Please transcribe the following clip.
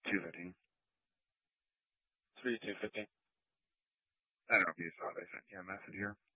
250. 3 250. I don't know if you saw it. I sent you a message here.